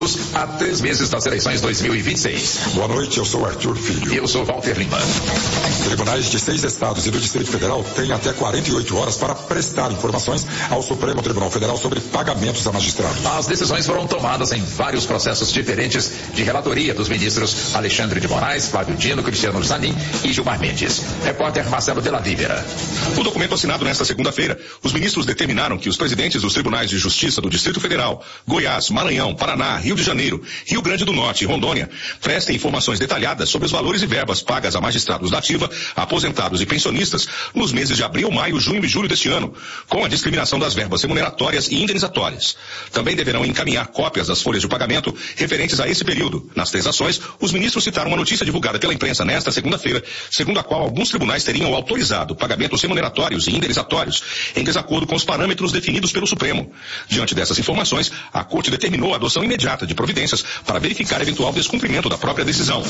a 3 meses das eleições 2026. Boa noite, eu sou Arthur Filho. E eu sou Walter Lima. Tribunais de 6 estados e do Distrito Federal têm até 48 horas para prestar informações ao Supremo Tribunal Federal sobre pagamentos a magistrados. As decisões foram tomadas em vários processos diferentes de relatoria dos ministros Alexandre de Moraes, Flávio Dino, Cristiano Zanin e Gilmar Mendes. Repórter Marcelo Della Vívera. O documento assinado nesta segunda-feira, os ministros determinaram que os presidentes dos Tribunais de Justiça do Distrito Federal, Goiás, Maranhão, Paraná, Rio de Janeiro, Rio Grande do Norte e Rondônia prestem informações detalhadas sobre os valores e verbas pagas a magistrados da ativa, aposentados e pensionistas nos meses de abril, maio, junho e julho deste ano, com a discriminação das verbas remuneratórias e indenizatórias. Também deverão encaminhar cópias das folhas de pagamento referentes a esse período. Nas 3 ações, os ministros citaram uma notícia divulgada pela imprensa nesta segunda-feira, segundo a qual alguns tribunais teriam autorizado pagamentos remuneratórios e indenizatórios em desacordo com os parâmetros definidos pelo Supremo. Diante dessas informações, a Corte determinou a adoção imediata de providências para verificar eventual descumprimento da própria decisão.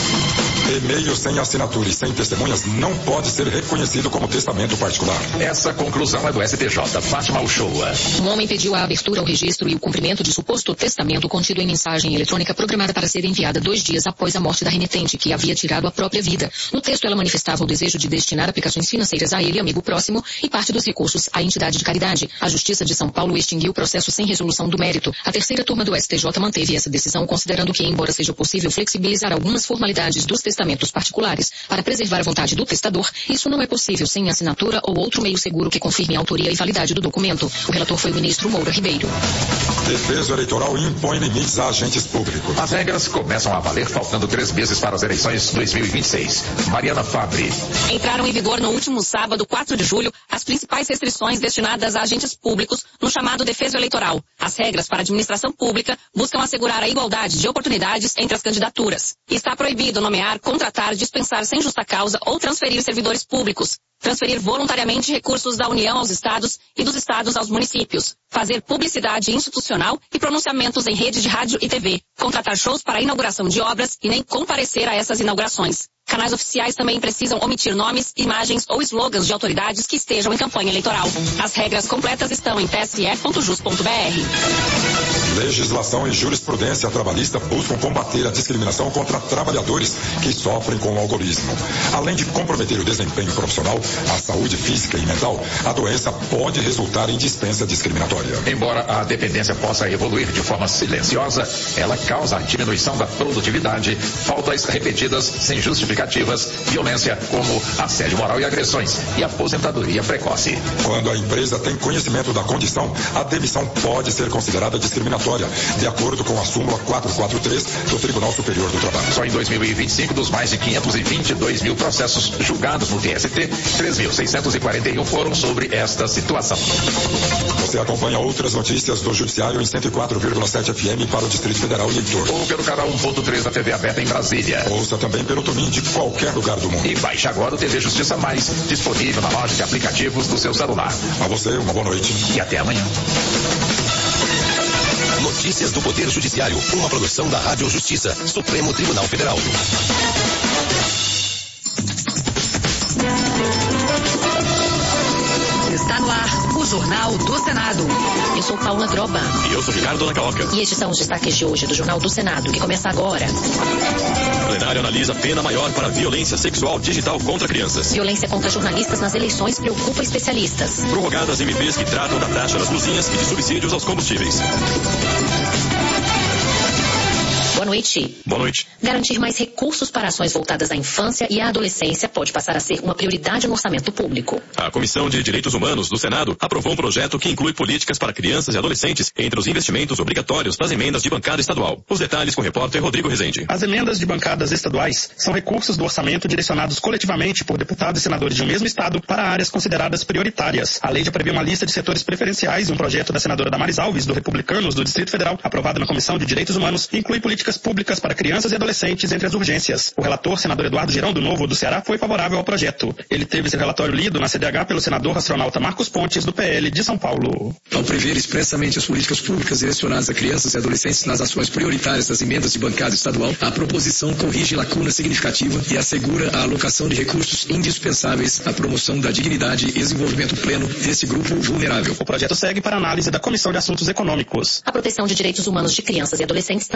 E-mail sem assinatura e sem testemunhas não pode ser reconhecido como testamento particular. Essa conclusão é do STJ. Fátima Uchoa. Um homem pediu a abertura ao registro e o cumprimento de suposto testamento contido em mensagem eletrônica programada para ser enviada 2 dias após a morte da remetente, que havia tirado a própria vida. No texto, ela manifestava o desejo de destinar aplicações financeiras a ele, amigo próximo, e parte dos recursos à entidade de caridade. A Justiça de São Paulo extinguiu o processo sem resolução do mérito. A 3ª turma do STJ manteve essa decisão, considerando que, embora seja possível flexibilizar algumas formalidades dos testamentos particulares para preservar a vontade do testador, isso não é possível sem assinatura ou outro meio seguro que confirme a autoria e validade do documento. O relator foi o ministro Moura Ribeiro. Defesa eleitoral impõe limites a agentes públicos. As regras começam a valer faltando 3 meses para as eleições 2026. Mariana Fabre. Entraram em vigor no último sábado, 4 de julho, as principais restrições destinadas a agentes públicos no chamado defesa eleitoral. As regras para a administração pública buscam assegurar a igualdade de oportunidades entre as candidaturas. Está proibido nomear, contratar, dispensar sem justa causa ou transferir servidores públicos. Transferir voluntariamente recursos da União aos estados e dos estados aos municípios. Fazer publicidade institucional e pronunciamentos em rede de rádio e TV. Contratar shows para a inauguração de obras e nem comparecer a essas inaugurações. Canais oficiais também precisam omitir nomes, imagens ou slogans de autoridades que estejam em campanha eleitoral. As regras completas estão em tse.jus.br. Legislação e jurisprudência trabalhista buscam combater a discriminação contra trabalhadores que sofrem com o alcoolismo. Além de comprometer o desempenho profissional, a saúde física e mental, a doença pode resultar em dispensa discriminatória. Embora a dependência possa evoluir de forma silenciosa, ela causa a diminuição da produtividade, faltas repetidas sem justificativas, violência como assédio moral e agressões e aposentadoria precoce. Quando a empresa tem conhecimento da condição, a demissão pode ser considerada discriminatória, de acordo com a súmula 443 do Tribunal Superior do Trabalho. Só em 2025, dos mais de 522 mil processos julgados no TST, 3.641 foram sobre esta situação. Você acompanha outras notícias do Judiciário em 104,7 FM para o Distrito Federal e entorno. Ou pelo canal 1.3 da TV aberta em Brasília. Ouça também pelo TuneIn de qualquer lugar do mundo. E baixe agora o TV Justiça Mais, disponível na loja de aplicativos do seu celular. A você, uma boa noite. E até amanhã. Notícias do Poder Judiciário, uma produção da Rádio Justiça, Supremo Tribunal Federal. Está no ar o Jornal do Senado. Eu sou Paula Groba. E eu sou Ricardo Nacaoca. E estes são os destaques de hoje do Jornal do Senado, que começa agora. O plenário analisa pena maior para violência sexual digital contra crianças. Violência contra jornalistas nas eleições preocupa especialistas. Prorrogadas MPs que tratam da taxa das luzinhas e de subsídios aos combustíveis. Boa noite. Boa noite. Garantir mais recursos para ações voltadas à infância e à adolescência pode passar a ser uma prioridade no orçamento público. A Comissão de Direitos Humanos do Senado aprovou um projeto que inclui políticas para crianças e adolescentes entre os investimentos obrigatórios das emendas de bancada estadual. Os detalhes com o repórter Rodrigo Rezende. As emendas de bancadas estaduais são recursos do orçamento direcionados coletivamente por deputados e senadores de um mesmo estado para áreas consideradas prioritárias. A lei já prevê uma lista de setores preferenciais e um projeto da senadora Damares Alves, do Republicanos do Distrito Federal, aprovado na Comissão de Direitos Humanos, inclui políticas políticas públicas para crianças e adolescentes entre as urgências. O relator, senador Eduardo Girão, do Novo, do Ceará, foi favorável ao projeto. Ele teve seu relatório lido na CDH pelo senador astronauta Marcos Pontes, do PL de São Paulo. Ao prever expressamente as políticas públicas direcionadas a crianças e adolescentes nas ações prioritárias das emendas de bancada estadual, a proposição corrige lacuna significativa e assegura a alocação de recursos indispensáveis à promoção da dignidade e desenvolvimento pleno desse grupo vulnerável. O projeto segue para análise da Comissão de Assuntos Econômicos. A proteção de direitos humanos de crianças e adolescentes